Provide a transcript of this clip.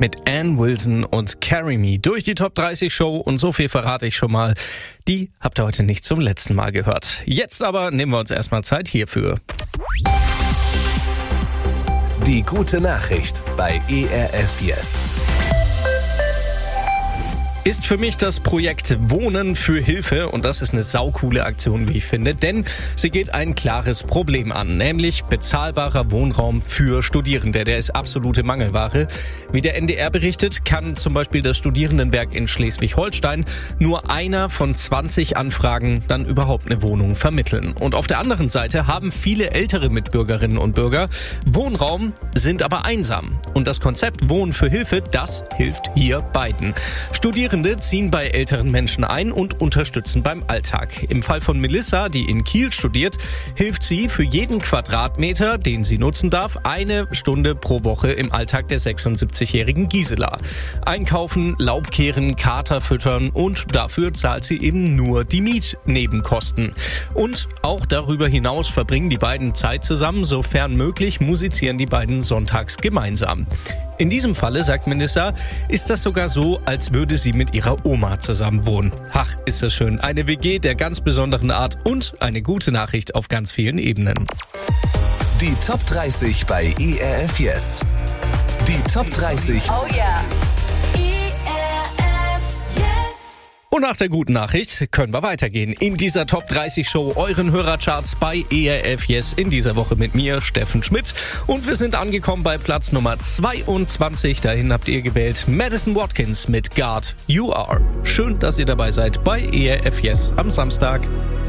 mit Ann Wilson und Carry Me durch die Top 30 Show und so viel verrate ich schon mal, die habt ihr heute nicht zum letzten Mal gehört. Jetzt aber nehmen wir uns erstmal Zeit hierfür. Die gute Nachricht bei ERF Yes. Ist für mich das Projekt Wohnen für Hilfe und das ist eine saukoole Aktion, wie ich finde, denn sie geht ein klares Problem an, nämlich bezahlbarer Wohnraum für Studierende. Der ist absolute Mangelware. Wie der NDR berichtet, kann zum Beispiel das Studierendenwerk in Schleswig-Holstein nur einer von 20 Anfragen dann überhaupt eine Wohnung vermitteln. Und auf der anderen Seite haben viele ältere Mitbürgerinnen und Bürger Wohnraum, sind aber einsam. Und das Konzept Wohnen für Hilfe, das hilft hier beiden. Studierende ziehen bei älteren Menschen ein und unterstützen beim Alltag. Im Fall von Melissa, die in Kiel studiert, hilft sie für jeden Quadratmeter, den sie nutzen darf, 1 Stunde pro Woche im Alltag der 76-jährigen Gisela. Einkaufen, Laubkehren, Kater füttern und dafür zahlt sie eben nur die Mietnebenkosten. Und auch darüber hinaus verbringen die beiden Zeit zusammen, sofern möglich musizieren die beiden sonntags gemeinsam. In diesem Falle, sagt Melissa, ist das sogar so, als würde sie mit ihrer Oma zusammen wohnen. Ach, ist das schön. Eine WG der ganz besonderen Art und eine gute Nachricht auf ganz vielen Ebenen. Die Top 30 bei ERF Yes. Die Top 30. Oh yeah. Und nach der guten Nachricht können wir weitergehen in dieser Top 30 Show, euren Hörercharts bei ERF Yes. In dieser Woche mit mir, Steffen Schmidt. Und wir sind angekommen bei Platz Nummer 22. Dahin habt ihr gewählt Madison Watkins mit God You Are. Schön, dass ihr dabei seid bei ERF Yes am Samstag.